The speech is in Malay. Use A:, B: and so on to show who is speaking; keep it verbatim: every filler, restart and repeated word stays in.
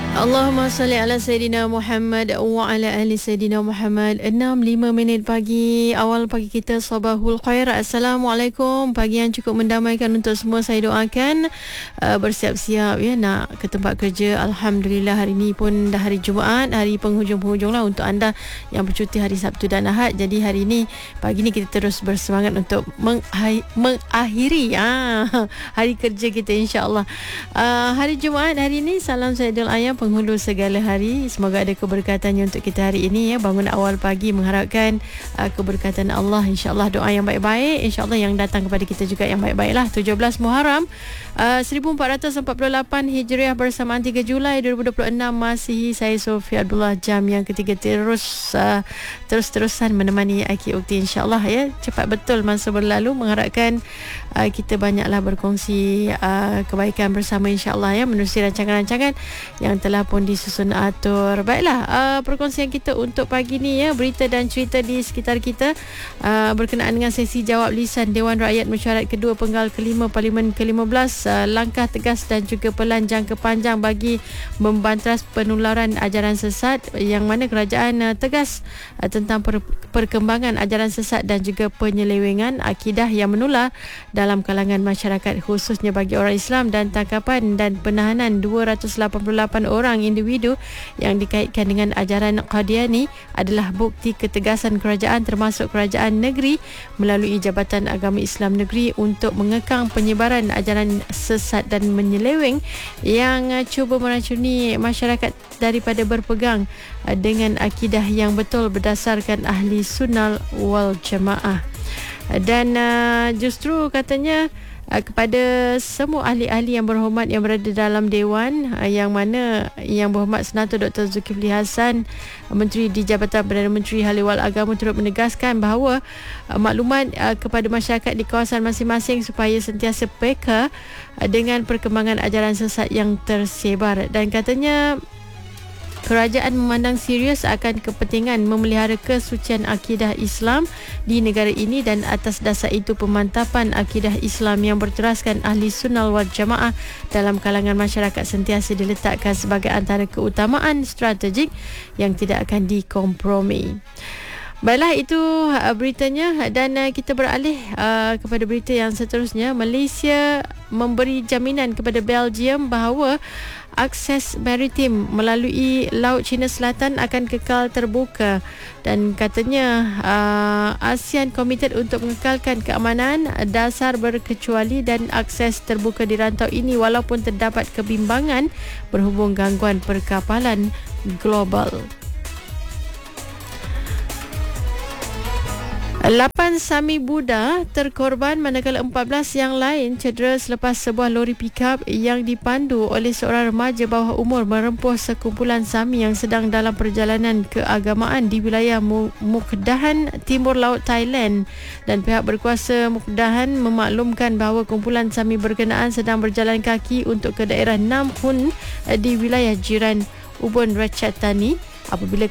A: Allahumma salli ala Sayyidina Muhammad wa ala ali Sayyidina Muhammad. Enam lima minit pagi, awal pagi kita, sabahul khair. Assalamualaikum. Pagi yang cukup mendamaikan untuk semua. Saya doakan uh, bersiap-siap ya nak ke tempat kerja. Alhamdulillah hari ini pun dah hari Jumaat, hari penghujung-penghujung lah untuk anda yang bercuti hari Sabtu dan Ahad. Jadi hari ini, pagi ni kita terus bersemangat untuk mengakhiri, mengakhiri ah, hari kerja kita, insya-Allah. Uh, hari Jumaat hari ini, salam Sayyidul Ayam, penghulu segala hari. Semoga ada keberkatannya untuk kita hari ini ya. Bangun awal pagi mengharapkan uh, keberkatan Allah, insya-Allah. Doa yang baik-baik, insya-Allah yang datang kepada kita juga yang baik-baiklah. tujuh belas Muharram uh, seribu empat ratus empat puluh lapan Hijriah bersamaan tiga Julai dua ribu dua puluh enam Masihi. Saya Sofia Abdullah, jam yang ketiga terus uh, terus-terusan menemani Aki Ukti, insya-Allah ya. Cepat betul masa berlalu, mengharapkan uh, kita banyaklah berkongsi uh, kebaikan bersama, insya-Allah ya, menerusi rancangan-rancangan yang telah pun disusun atur. Baiklah, uh, perkongsian kita untuk pagi ni ya, berita dan cerita di sekitar kita uh, berkenaan dengan sesi jawab lisan Dewan Rakyat Mesyuarat Kedua Penggal Kelima Parlimen ke lima belas, uh, langkah tegas dan juga pelan jangka panjang bagi membanteras penularan ajaran sesat, yang mana kerajaan uh, tegas uh, tentang per- perkembangan ajaran sesat dan juga penyelewengan akidah yang menular dalam kalangan masyarakat, khususnya bagi orang Islam, dan tangkapan dan penahanan dua ratus lapan puluh lapan orang individu yang dikaitkan dengan ajaran Qadiani adalah bukti ketegasan kerajaan termasuk kerajaan negeri melalui Jabatan Agama Islam Negeri untuk mengekang penyebaran ajaran sesat dan menyeleweng yang uh, cuba meracuni masyarakat daripada berpegang uh, dengan akidah yang betul berdasarkan ahli sunnah wal jamaah. Dan uh, justru katanya uh, kepada semua ahli-ahli yang berhormat yang berada dalam Dewan, uh, yang mana Yang Berhormat Senator Doktor Zulkifli Hasan, uh, Menteri di Jabatan Perdana Menteri Hal Ehwal Agama, turut menegaskan bahawa uh, maklumat uh, kepada masyarakat di kawasan masing-masing supaya sentiasa peka uh, dengan perkembangan ajaran sesat yang tersebar. Dan katanya kerajaan memandang serius akan kepentingan memelihara kesucian akidah Islam di negara ini, dan atas dasar itu pemantapan akidah Islam yang berteraskan ahli sunnah wal jamaah dalam kalangan masyarakat sentiasa diletakkan sebagai antara keutamaan strategik yang tidak akan dikompromi. Baiklah, itu uh, beritanya, dan uh, kita beralih uh, kepada berita yang seterusnya. Malaysia memberi jaminan kepada Belgium bahawa akses maritim melalui Laut Cina Selatan akan kekal terbuka, dan katanya uh, ASEAN komited untuk mengekalkan keamanan dasar berkecuali dan akses terbuka di rantau ini walaupun terdapat kebimbangan berhubung gangguan perkapalan global. Lapan Sami Buddha terkorban manakala empat belas yang lain cedera selepas sebuah lori pikap yang dipandu oleh seorang remaja bawah umur merempuh sekumpulan Sami yang sedang dalam perjalanan keagamaan di wilayah Mukdahan, Timur Laut Thailand. Dan pihak berkuasa Mukdahan memaklumkan bahawa kumpulan Sami berkenaan sedang berjalan kaki untuk ke daerah Nam Hun di wilayah jiran Ubon Ratchathani apabila